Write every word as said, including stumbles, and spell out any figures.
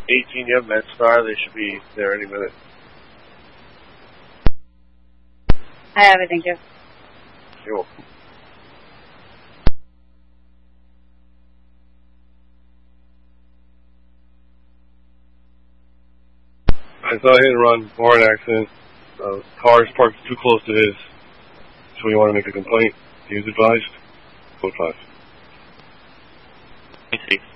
eighteen, you have MedStar. They should be there any minute. I have it, thank you. You're welcome. I saw a hit and run, or an accident. Uh, car is parked too close to his. So you want to make a complaint. He was advised. Code five. Thanks,